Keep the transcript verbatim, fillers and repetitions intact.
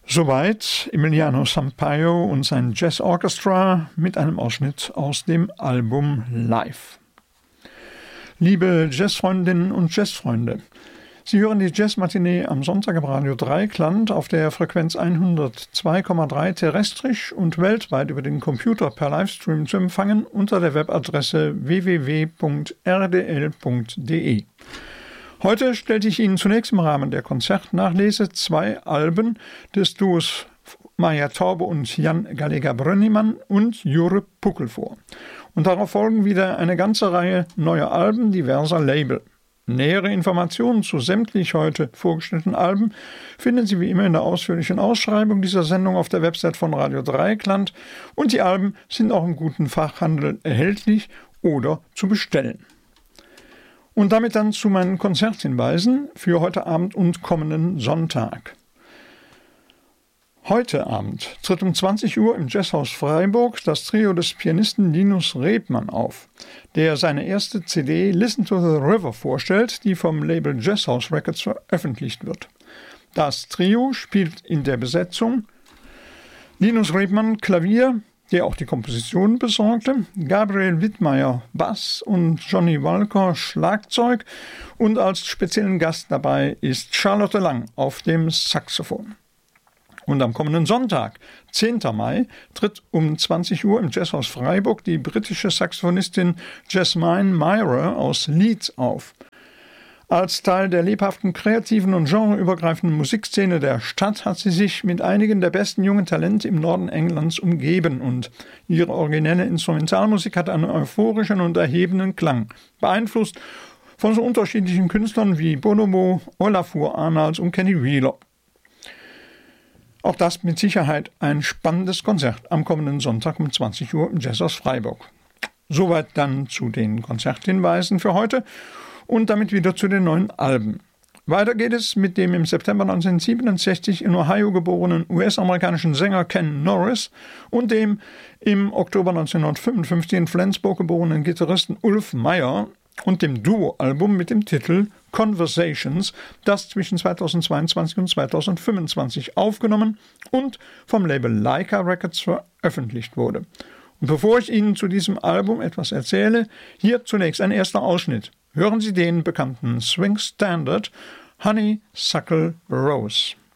Soweit Emiliano Sampaio und sein Jazz Orchestra mit einem Ausschnitt aus dem Album Live. Liebe Jazzfreundinnen und Jazzfreunde, Sie hören die Jazzmatinee am Sonntag im Radio Dreieckland auf der Frequenz hundertzwei Komma drei terrestrisch und weltweit über den Computer per Livestream zu empfangen unter der Webadresse w w w punkt r d l punkt d e. Heute stellte ich Ihnen zunächst im Rahmen der Konzertnachlese zwei Alben des Duos Maja Taube und Jan Gallagher-Brönnimann und Jure Puckel vor. Und darauf folgen wieder eine ganze Reihe neuer Alben diverser Label. Nähere Informationen zu sämtlich heute vorgestellten Alben finden Sie wie immer in der ausführlichen Ausschreibung dieser Sendung auf der Website von Radio Dreieckland und die Alben sind auch im guten Fachhandel erhältlich oder zu bestellen. Und damit dann zu meinen Konzerthinweisen für heute Abend und kommenden Sonntag. Heute Abend tritt um zwanzig Uhr im Jazzhaus Freiburg das Trio des Pianisten Linus Rebmann auf, der seine erste C D Listen to the River vorstellt, die vom Label Jazzhouse Records veröffentlicht wird. Das Trio spielt in der Besetzung Linus Rebmann Klavier, der auch die Komposition besorgte, Gabriel Wittmeier Bass und Johnny Walker Schlagzeug und als speziellen Gast dabei ist Charlotte Lang auf dem Saxophon. Und am kommenden Sonntag, zehnten Mai, tritt um zwanzig Uhr im Jazzhaus Freiburg die britische Saxophonistin Jasmine Myra aus Leeds auf. Als Teil der lebhaften, kreativen und genreübergreifenden Musikszene der Stadt hat sie sich mit einigen der besten jungen Talente im Norden Englands umgeben und ihre originelle Instrumentalmusik hat einen euphorischen und erhebenden Klang, beeinflusst von so unterschiedlichen Künstlern wie Bonobo, Olafur Arnalds und Kenny Wheeler. Auch das mit Sicherheit ein spannendes Konzert am kommenden Sonntag um zwanzig Uhr im Jazzhaus Freiburg. Soweit dann zu den Konzerthinweisen für heute und damit wieder zu den neuen Alben. Weiter geht es mit dem im September neunzehnhundertsiebenundsechzig in Ohio geborenen U S-amerikanischen Sänger Ken Norris und dem im Oktober neunzehnhundertfünfundfünfzig in Flensburg geborenen Gitarristen Ulf Meyer und dem Duo-Album mit dem Titel Conversations, das zwischen zweitausendzweiundzwanzig und zweitausendfünfundzwanzig aufgenommen und vom Label Leica Records veröffentlicht wurde. Und bevor ich Ihnen zu diesem Album etwas erzähle, hier zunächst ein erster Ausschnitt. Hören Sie den bekannten Swing Standard Honeysuckle Rose.